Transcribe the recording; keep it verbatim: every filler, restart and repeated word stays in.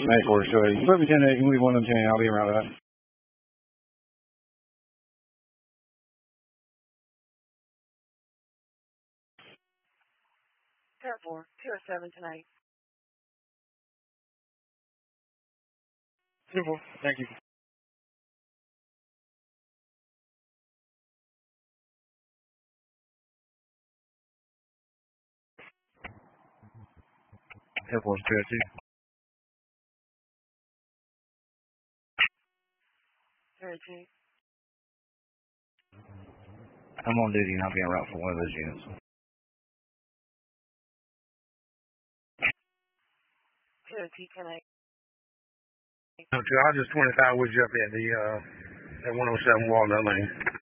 May four, show eight. Put me ten eight, you can leave one of them ten eight, I'll be around that. ten four, two oh seven tonight. Simple, thank you. ten four, two oh two. two oh two. I'm on duty and I'll be en route for one of those units. two oh two tonight. Okay, I'll just twenty-five with you up at the, uh, at one oh seven Walnut Lane.